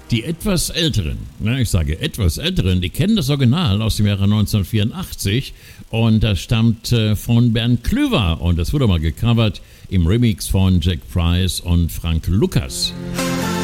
Die etwas Älteren, ich sage etwas Älteren, die kennen das Original aus dem Jahre 1984 und das stammt von Bernd Klüver und das wurde mal gecovert im Remix von Jack Price und Frank Lucas.